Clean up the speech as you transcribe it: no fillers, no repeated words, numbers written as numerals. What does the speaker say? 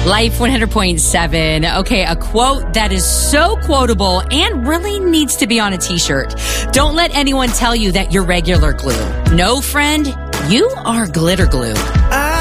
Life 100.7. Okay, a quote that is so quotable and really needs to be on a t-shirt. Don't let anyone tell you that you're regular glue. No, friend, you are glitter glue.